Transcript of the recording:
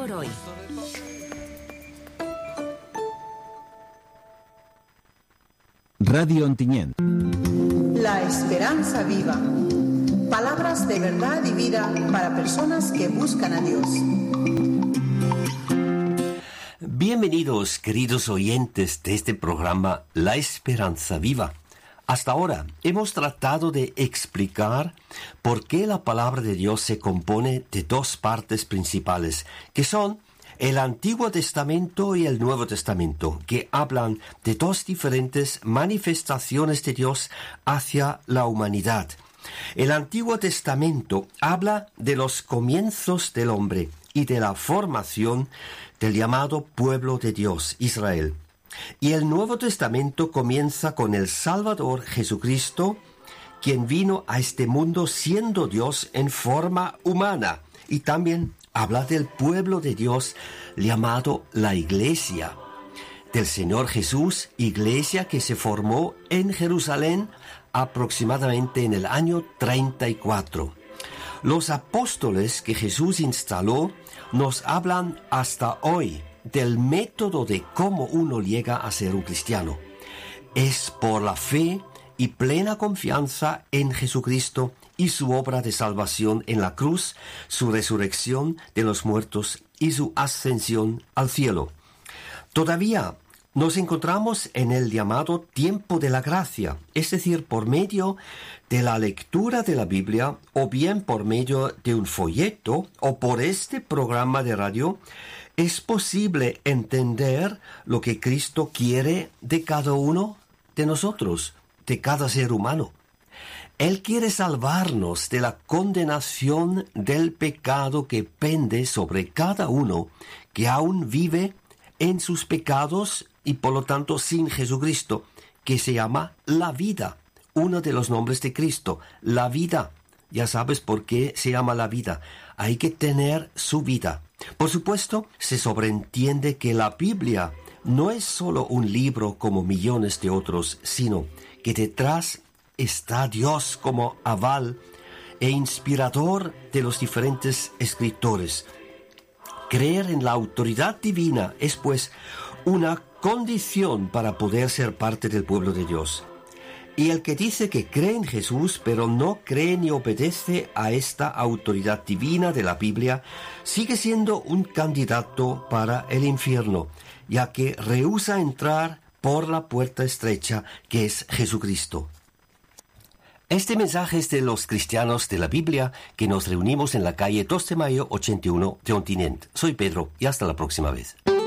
por hoy. Radio Ontinyent. La esperanza viva. Palabras de verdad y vida para personas que buscan a Dios. Bienvenidos, queridos oyentes de este programa La Esperanza Viva. Hasta ahora hemos tratado de explicar por qué la palabra de Dios se compone de dos partes principales, que son el Antiguo Testamento y el Nuevo Testamento, que hablan de dos diferentes manifestaciones de Dios hacia la humanidad. El Antiguo Testamento habla de los comienzos del hombre y de la formación del llamado pueblo de Dios, Israel. Y el Nuevo Testamento comienza con el Salvador Jesucristo, quien vino a este mundo siendo Dios en forma humana, y también habla del pueblo de Dios llamado la Iglesia, del Señor Jesús, iglesia que se formó en Jerusalén aproximadamente en el año 34. Los apóstoles que Jesús instaló nos hablan hasta hoy del método de cómo uno llega a ser un cristiano. Es por la fe y plena confianza en Jesucristo y su obra de salvación en la cruz, su resurrección de los muertos y su ascensión al cielo. Todavía nos encontramos en el llamado tiempo de la gracia, es decir, por medio de la lectura de la Biblia, o bien por medio de un folleto, o por este programa de radio, es posible entender lo que Cristo quiere de cada uno de nosotros, de cada ser humano. Él quiere salvarnos de la condenación del pecado que pende sobre cada uno que aún vive en sus pecados y por lo tanto sin Jesucristo, que se llama la vida. Uno de los nombres de Cristo, la vida. Ya sabes por qué se llama la vida. Hay que tener su vida. Por supuesto, se sobreentiende que la Biblia no es solo un libro como millones de otros, sino que detrás está Dios como aval e inspirador de los diferentes escritores. Creer en la autoridad divina es, pues, una condición para poder ser parte del pueblo de Dios. Y el que dice que cree en Jesús, pero no cree ni obedece a esta autoridad divina de la Biblia, sigue siendo un candidato para el infierno, ya que rehúsa entrar por la puerta estrecha que es Jesucristo. Este mensaje es de los cristianos de la Biblia que nos reunimos en la calle 2 de Mayo 81 de Ontinyent. Soy Pedro y hasta la próxima vez.